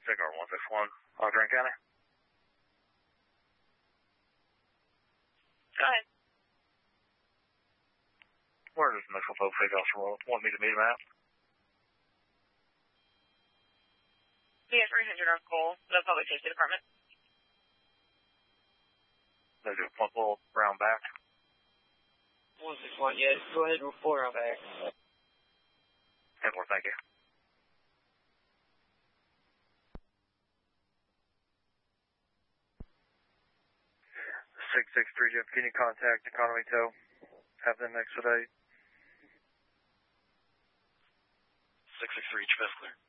Cigar 161, Grant County. Go ahead. Where does Metro Folk Fake Officer want me to meet him at? Yeah, 300 on Cole, the Public Safety Department. There's a little round back. 161, yes. Go ahead and report on back. 10-4, thank you. 663, Jeff, can you contact Economy Tow? Have them expedite. 663, Each Best Clear.